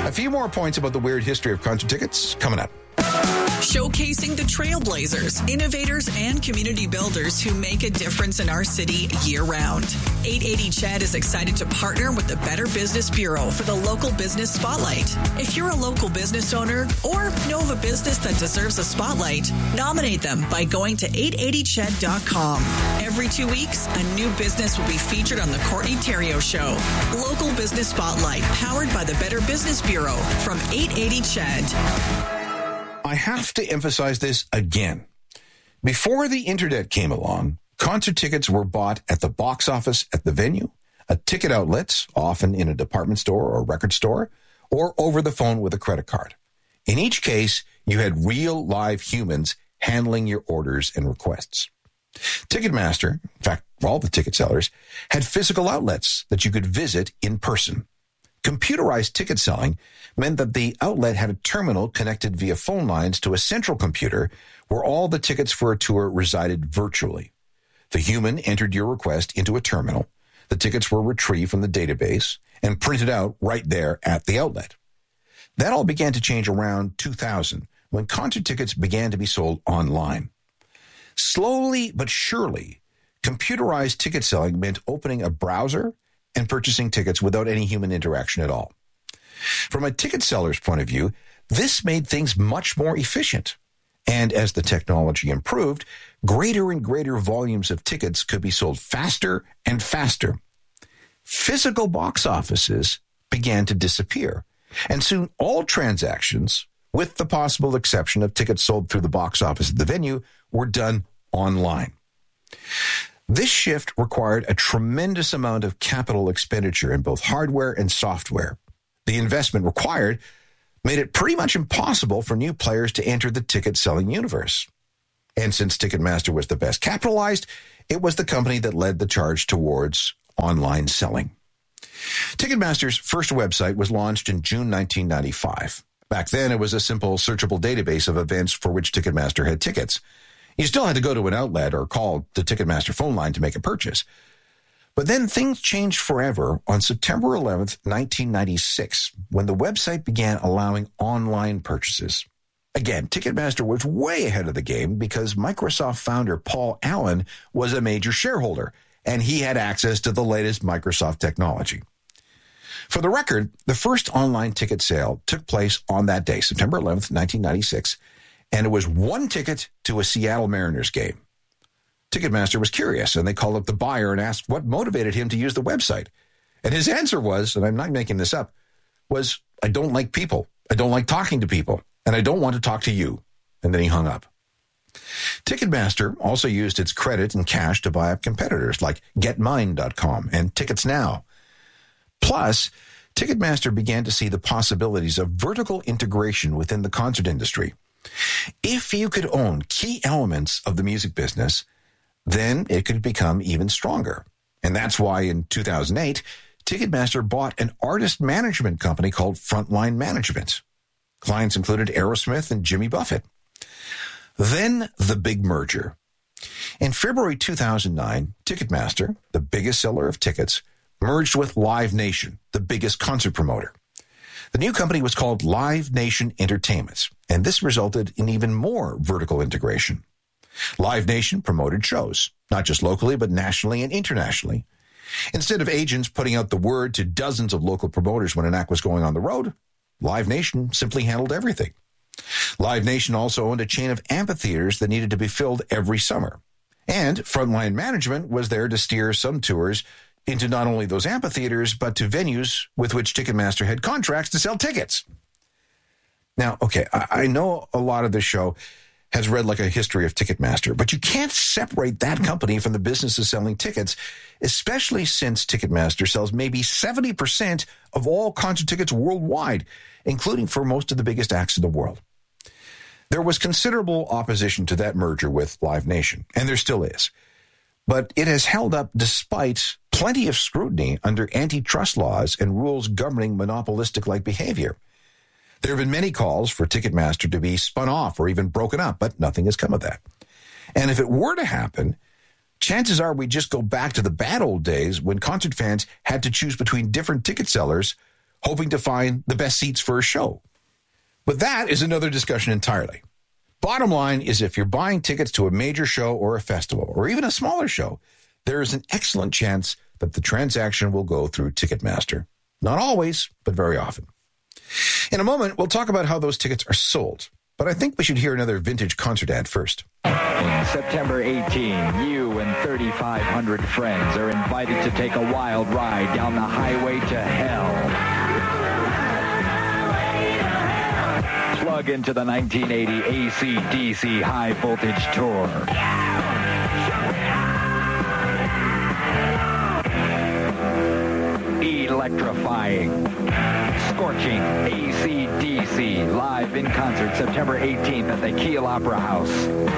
A few more points about the weird history of concert tickets coming up. Showcasing the trailblazers, innovators, and community builders who make a difference in our city year-round. 880 CHED is excited to partner with the Better Business Bureau for the Local Business Spotlight. If you're a local business owner or know of a business that deserves a spotlight, nominate them by going to 880ched.com. Every 2 weeks, a new business will be featured on the Courtney Theriault Show. Local Business Spotlight, powered by the Better Business Bureau from 880 CHED. I have to emphasize this again. Before the internet came along, concert tickets were bought at the box office at the venue, at ticket outlets, often in a department store or record store, or over the phone with a credit card. In each case, you had real live humans handling your orders and requests. Ticketmaster, in fact, all the ticket sellers, had physical outlets that you could visit in person. Computerized ticket selling meant that the outlet had a terminal connected via phone lines to a central computer where all the tickets for a tour resided virtually. The human entered your request into a terminal. The tickets were retrieved from the database and printed out right there at the outlet. That all began to change around 2000 when concert tickets began to be sold online. Slowly but surely, computerized ticket selling meant opening a browser and purchasing tickets without any human interaction at all. From a ticket seller's point of view, this made things much more efficient. And as the technology improved, greater and greater volumes of tickets could be sold faster and faster. Physical box offices began to disappear, and soon all transactions, with the possible exception of tickets sold through the box office at the venue, were done online. This shift required a tremendous amount of capital expenditure in both hardware and software. The investment required made it pretty much impossible for new players to enter the ticket-selling universe. And since Ticketmaster was the best capitalized, it was the company that led the charge towards online selling. Ticketmaster's first website was launched in June 1995. Back then, it was a simple searchable database of events for which Ticketmaster had tickets. You still had to go to an outlet or call the Ticketmaster phone line to make a purchase. But then things changed forever on September 11th, 1996, when the website began allowing online purchases. Again, Ticketmaster was way ahead of the game because Microsoft founder Paul Allen was a major shareholder, and he had access to the latest Microsoft technology. For the record, the first online ticket sale took place on that day, September 11th, 1996, and it was one ticket to a Seattle Mariners game. Ticketmaster was curious, and they called up the buyer and asked what motivated him to use the website. And his answer was, and I'm not making this up, was, I don't like people. I don't like talking to people, and I don't want to talk to you. And then he hung up. Ticketmaster also used its credit and cash to buy up competitors like GetMine.com and TicketsNow. Plus, Ticketmaster began to see the possibilities of vertical integration within the concert industry. If you could own key elements of the music business, then it could become even stronger. And that's why in 2008, Ticketmaster bought an artist management company called Frontline Management. Clients included Aerosmith and Jimmy Buffett. Then the big merger. In February 2009, Ticketmaster, the biggest seller of tickets, merged with Live Nation, the biggest concert promoter. The new company was called Live Nation Entertainment, and this resulted in even more vertical integration. Live Nation promoted shows, not just locally, but nationally and internationally. Instead of agents putting out the word to dozens of local promoters when an act was going on the road, Live Nation simply handled everything. Live Nation also owned a chain of amphitheaters that needed to be filled every summer. And Frontline Management was there to steer some tours into not only those amphitheaters, but to venues with which Ticketmaster had contracts to sell tickets. Now, okay, I know a lot of this show has read like a history of Ticketmaster, but you can't separate that company from the business of selling tickets, especially since Ticketmaster sells maybe 70% of all concert tickets worldwide, including for most of the biggest acts in the world. There was considerable opposition to that merger with Live Nation, and there still is. But it has held up despite plenty of scrutiny under antitrust laws and rules governing monopolistic-like behavior. There have been many calls for Ticketmaster to be spun off or even broken up, but nothing has come of that. And if it were to happen, chances are we just go back to the bad old days when concert fans had to choose between different ticket sellers hoping to find the best seats for a show. But that is another discussion entirely. Bottom line is, if you're buying tickets to a major show or a festival, or even a smaller show, there is an excellent chance that the transaction will go through Ticketmaster. Not always, but very often. In a moment, we'll talk about how those tickets are sold. But I think we should hear another vintage concert ad first. September 18, you and 3,500 friends are invited to take a wild ride down the highway to hell. Plug into the 1980 AC/DC High Voltage Tour. Electrifying, scorching AC/DC live in concert September 18th at the Kiel Opera House.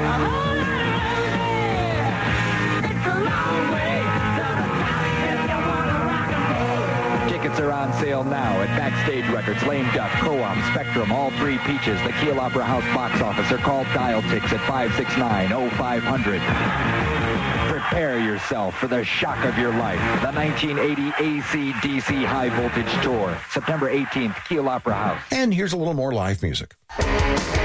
Tickets are on sale now at Backstage Records, Lame Duck, Co-op, Spectrum, All Three Peaches, the Kiel Opera House box office, or call Dial Tix at 569-0500. Prepare yourself for the shock of your life. The 1980 AC/DC High Voltage Tour, September 18th, Kiel Opera House. And here's a little more live music.